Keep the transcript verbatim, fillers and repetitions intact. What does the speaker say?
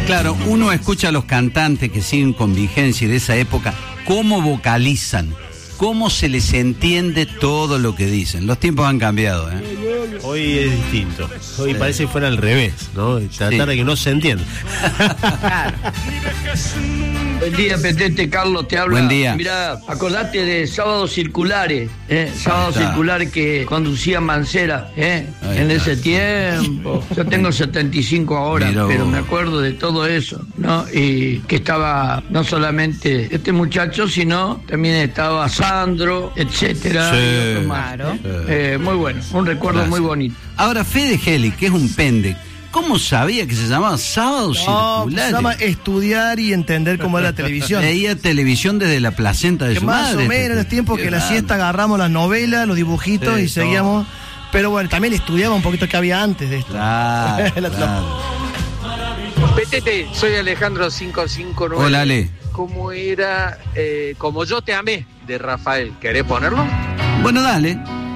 Claro, uno escucha a los cantantes que siguen con vigencia y de esa época, cómo vocalizan, cómo se les entiende todo lo que dicen. Los tiempos han cambiado, ¿eh? Hoy es distinto. Hoy sí. Parece que fuera al revés, ¿no? Tratar Sí. de que no se entienda. Buen día, Petete, Carlos, te habla. Buen día. Mirá, acordate de Sábados Circulares, ¿eh? Sábados Ahí está. Circulares que conducía Mancera, ¿eh? Ahí En está. ese tiempo. Yo tengo setenta y cinco ahora, Mirá pero vos. me acuerdo de todo eso, ¿no? Y que estaba no solamente este muchacho, sino también estaba Sandro, etcétera. Sí. y otros más. Claro. Sí. Eh, muy bueno, un recuerdo Gracias. muy bonito. Ahora, Fede Heli, que es un pende, ¿cómo sabía que se llamaba Sábados No, se Circulares? llama estudiar y entender cómo era la televisión. Veía televisión desde la placenta de Que su más madre. o menos en los tiempos que la siesta agarramos las novelas, los dibujitos Sí, y seguíamos. Pero bueno, también estudiaba un poquito que había antes de esto. Claro, La- claro. Petete, soy Alejandro quinientos cincuenta y nueve. Hola, Ale. ¿Cómo era eh, Como yo te amé de Rafael? ¿Querés ponerlo? Bueno, dale.